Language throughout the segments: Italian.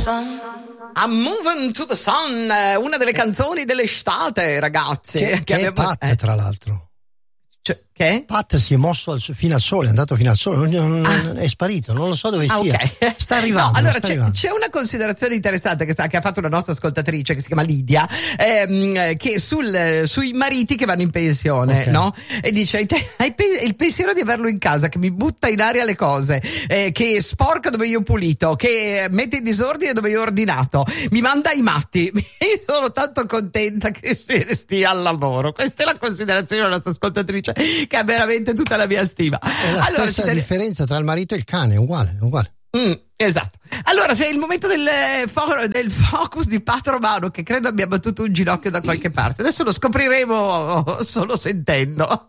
sun. I'm moving to the sun, una delle canzoni dell'estate, ragazzi. Che è Pat, tra l'altro. Che? Pat si è mosso fino al sole, è andato fino al sole, è sparito, non lo so dove sia. Okay. Sta arrivando. No, allora c'è una considerazione interessante che ha fatto una nostra ascoltatrice che si chiama Lidia, che sui mariti che vanno in pensione, okay, no? E dice: il pensiero di averlo in casa che mi butta in aria le cose, che sporca dove io ho pulito, che mette in disordine dove io ho ordinato, mi manda ai matti. Io sono tanto contenta che se ne stia al lavoro. Questa è la considerazione della nostra ascoltatrice, che ha veramente tutta la mia stima. È la stessa differenza tra il marito e il cane, uguale. Esatto. Allora, se è il momento del focus di Pat Romano, che credo abbia battuto un ginocchio da qualche parte. Adesso lo scopriremo solo sentendo.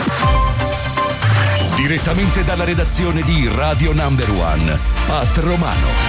Direttamente dalla redazione di Radio Number One, Pat Romano.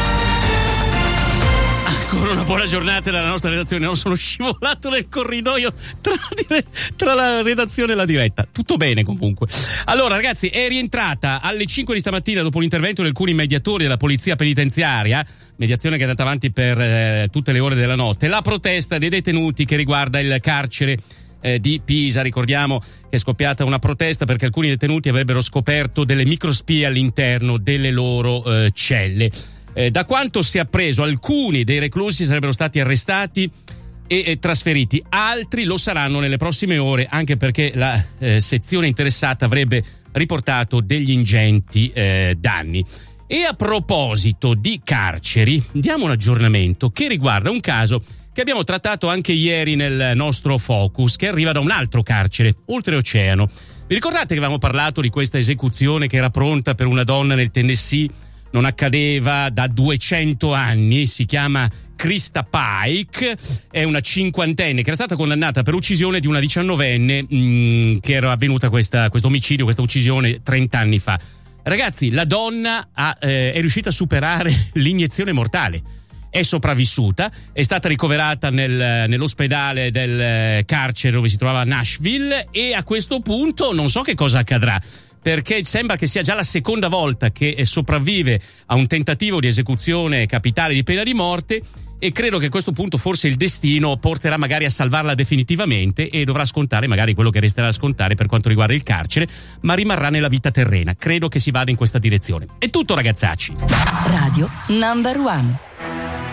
Ancora una buona giornata dalla nostra redazione. Non sono scivolato nel corridoio tra la redazione e la diretta. Tutto bene comunque. Allora ragazzi, è rientrata alle 5 di stamattina dopo l'intervento di alcuni mediatori della polizia penitenziaria, mediazione che è andata avanti per tutte le ore della notte, la protesta dei detenuti che riguarda il carcere di Pisa. Ricordiamo che è scoppiata una protesta perché alcuni detenuti avrebbero scoperto delle microspie all'interno delle loro celle. Da quanto si è appreso, alcuni dei reclusi sarebbero stati arrestati e trasferiti, altri lo saranno nelle prossime ore, anche perché la sezione interessata avrebbe riportato degli ingenti danni. E a proposito di carceri, diamo un aggiornamento che riguarda un caso che abbiamo trattato anche ieri nel nostro focus, che arriva da un altro carcere, oltreoceano. Vi ricordate che avevamo parlato di questa esecuzione che era pronta per una donna nel Tennessee? Non accadeva da 200 anni, si chiama Krista Pike, è una cinquantenne che era stata condannata per uccisione di una 19enne che era avvenuta questo omicidio, questa uccisione 30 anni fa. Ragazzi, la donna è riuscita a superare l'iniezione mortale, è sopravvissuta, è stata ricoverata nell'ospedale del carcere dove si trovava a Nashville, e a questo punto non so che cosa accadrà, perché sembra che sia già la seconda volta che sopravvive a un tentativo di esecuzione capitale di pena di morte, e credo che a questo punto forse il destino porterà magari a salvarla definitivamente e dovrà scontare magari quello che resterà da scontare per quanto riguarda il carcere, ma rimarrà nella vita terrena. Credo che si vada in questa direzione. È tutto, ragazzacci. Radio Number One.